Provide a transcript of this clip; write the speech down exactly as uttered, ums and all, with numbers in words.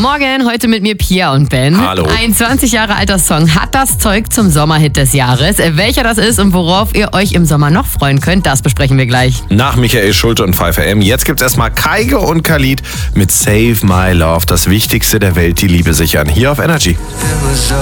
Morgen, heute mit mir Pia und Ben. Hallo. Ein zwanzig Jahre alter Song hat das Zeug zum Sommerhit des Jahres. Welcher das ist und worauf ihr euch im Sommer noch freuen könnt, das besprechen wir gleich. Nach Michael Schulte und five A M. Jetzt gibt's erstmal Kaige und Khalid mit Save My Love. Das Wichtigste der Welt, die Liebe sichern. Hier auf Energy.